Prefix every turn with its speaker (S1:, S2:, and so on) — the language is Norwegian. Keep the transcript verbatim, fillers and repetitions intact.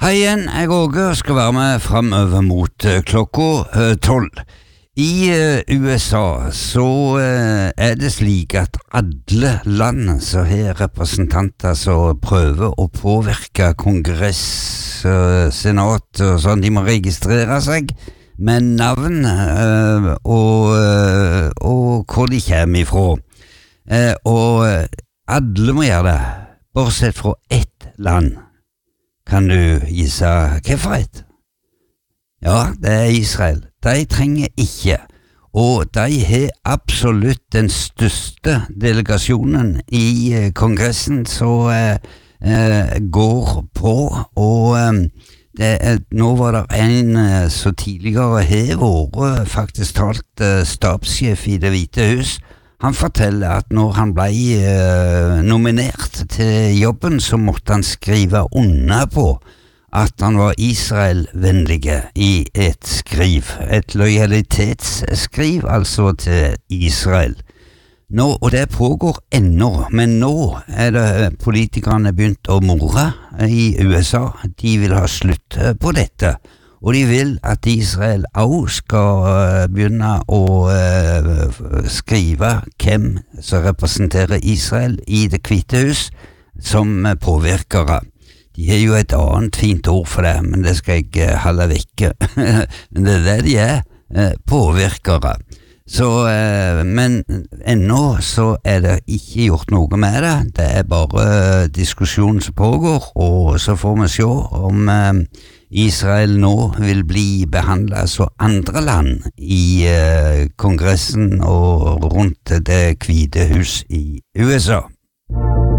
S1: Hei igjen, jeg Åge skal være med fremover mot uh, klokka uh, tolv. I uh, U S A så uh, er det slik at alle land som har representanter som prøver å påvirke kongress, uh, senat og sånn, de må registrere seg med navn uh, og, uh, og hvor de kommer ifra. Uh, og alle må gjøre det, bortsett fra ett land. Kan du gisse hvorfor et? Ja, det er Israel. De trenger ikke, og de har absolutt den største delegasjonen i eh, kongressen som eh, eh, går på, og eh, det er, nå var det en eh, som tidligere har vært faktisk talt eh, stabssjef i Det hvite hus. Han forteller at når han ble eh, nominert til jobben, så måtte han skrive under på at han var Israel-vennlige i et skriv, et lojalitetsskriv altså til Israel. Nå, og det pågår ennå, men nå er det politikerne begynt å more i U S A. De vil ha slutt på dette. Og de vil at Israel også skal begynne å uh, skrive hvem som representerer Israel i Det hvite hus som påvirkere. De har jo et annet fint ord for det, men det skal jeg uh, holde vekke. Men det er det de er, uh, påvirkere. Så, uh, men ennå så er det ikke gjort noe med det. Det er bare uh, diskusjon som pågår, og så får vi se om uh, Israel nå vil bli behandlet som andre land i eh, kongressen og rundt Det hvite hus i U S A.